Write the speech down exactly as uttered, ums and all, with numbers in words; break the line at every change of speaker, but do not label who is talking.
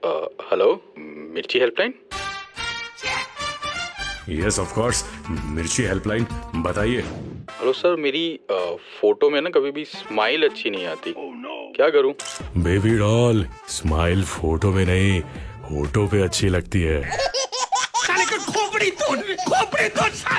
Hello, मिर्ची helpline.
Yes of course, मिर्ची helpline, बताइए।
हेलो सर, मेरी आ, फोटो में ना कभी भी स्माइल अच्छी नहीं आती। oh, no. क्या करूं?
बेबी डॉल, स्माइल फोटो में नहीं, होठों पे अच्छी लगती है।
साले का खोपड़ी तोड़ खोपड़ी तोड़।